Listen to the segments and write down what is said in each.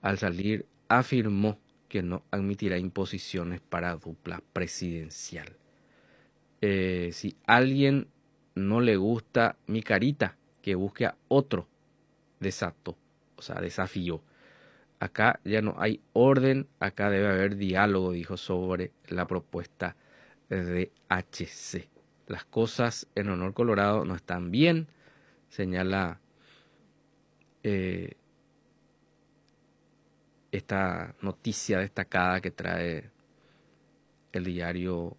al salir afirmó que no admitirá imposiciones para dupla presidencial. Si a alguien no le gusta mi carita, que busque a otro, desató, o sea, desafió. Acá ya no hay orden, acá debe haber diálogo, dijo sobre la propuesta de HC. Las cosas en Honor Colorado no están bien, señala esta noticia destacada que trae el diario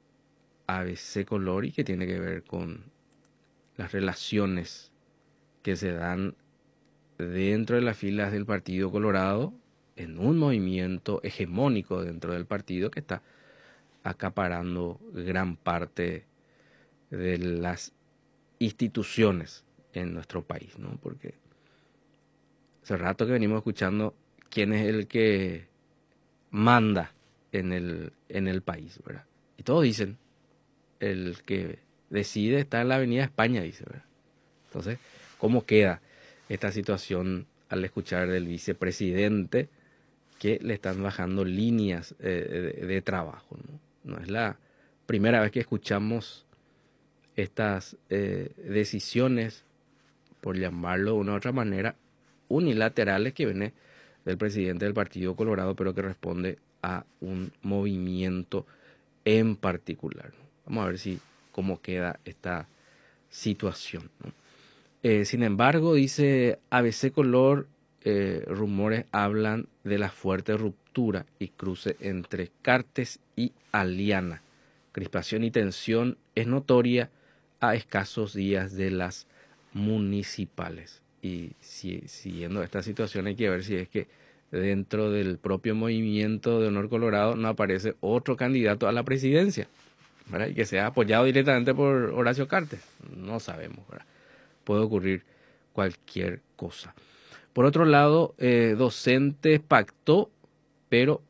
ABC Color y que tiene que ver con las relaciones que se dan dentro de las filas del Partido Colorado en un movimiento hegemónico dentro del partido que está acaparando gran parte de las instituciones en nuestro país, ¿no? Porque hace rato que venimos escuchando quién es el que manda en el país, ¿verdad? Y todos dicen, el que decide está en la Avenida España, dice, ¿verdad? Entonces, ¿cómo queda esta situación al escuchar del vicepresidente que le están bajando líneas de trabajo, ¿no? No es la primera vez que escuchamos estas decisiones, por llamarlo de una u otra manera, unilaterales que viene del presidente del Partido Colorado, pero que responde a un movimiento en particular, ¿no? Vamos a ver cómo queda esta situación, ¿no? Sin embargo, dice ABC Color, rumores hablan de la fuerte ruptura y cruce entre Cartes y Aliana. Crispación y tensión es notoria a escasos días de las municipales. Y siguiendo esta situación hay que ver si es que dentro del propio movimiento de Honor Colorado no aparece otro candidato a la presidencia, ¿verdad? Y que sea apoyado directamente por Horacio Cartes. No sabemos, ¿verdad? Puede ocurrir cualquier cosa. Por otro lado, docentes pactó, pero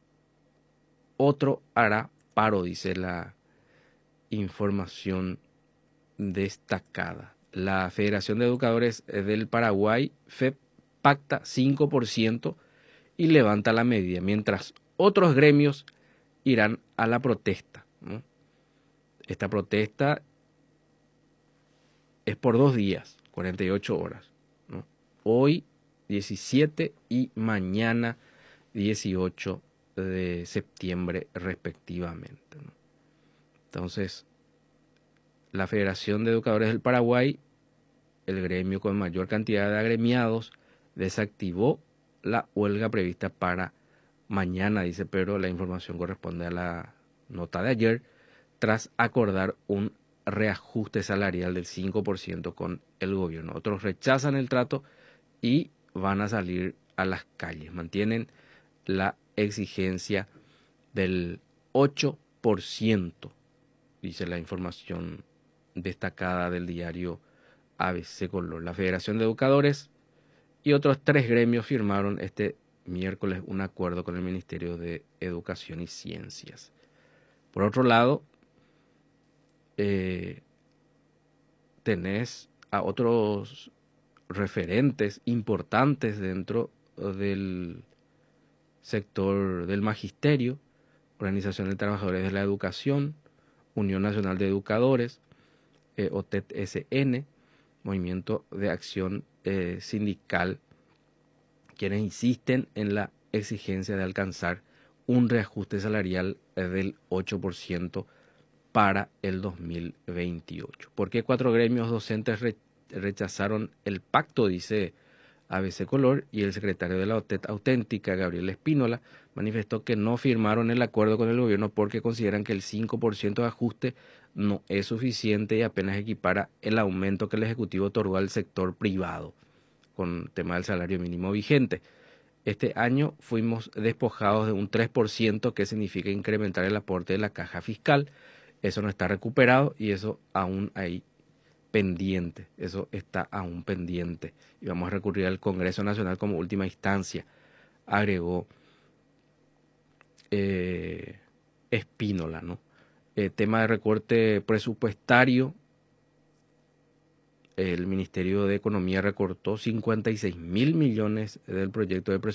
otro hará paro, dice la información destacada. La Federación de Educadores del Paraguay, FEP, pacta 5% y levanta la medida, mientras otros gremios irán a la protesta, ¿no? Esta protesta es por 2 días, 48 horas, ¿no? Hoy 17 y mañana 18 de septiembre respectivamente, ¿no? Entonces, la Federación de Educadores del Paraguay, el gremio con mayor cantidad de agremiados, desactivó la huelga prevista para mañana, dice, pero la información corresponde a la nota de ayer, tras acordar un reajuste salarial del 5% con el gobierno. Otros rechazan el trato y van a salir a las calles. Mantienen la exigencia del 8%, dice la información destacada del diario ABC Color. La Federación de Educadores y otros 3 gremios firmaron este miércoles un acuerdo con el Ministerio de Educación y Ciencias. Por otro lado, tenés a otros referentes importantes dentro del sector del magisterio, Organización de Trabajadores de la Educación, Unión Nacional de Educadores, OTET-SN, Movimiento de Acción Sindical, quienes insisten en la exigencia de alcanzar un reajuste salarial del 8% para el 2028. ¿Por qué 4 gremios docentes rechazaron el pacto? Dice ABC Color, y el secretario de la OTET Auténtica, Gabriel Espínola, manifestó que no firmaron el acuerdo con el gobierno porque consideran que el 5% de ajuste no es suficiente y apenas equipara el aumento que el Ejecutivo otorgó al sector privado con el tema del salario mínimo vigente. Este año fuimos despojados de un 3%, que significa incrementar el aporte de la caja fiscal. Eso no está recuperado y eso aún hay pendiente, eso está aún pendiente. Y vamos a recurrir al Congreso Nacional como última instancia, agregó Espínola, ¿no? Tema de recorte presupuestario, el Ministerio de Economía recortó 56.000 millones del proyecto de presupuesto